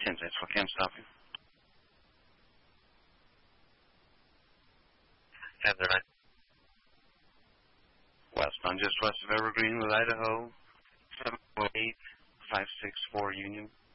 10-10, what can stop you? Heather, West, on just west of Evergreen with Idaho, 708-564 Union.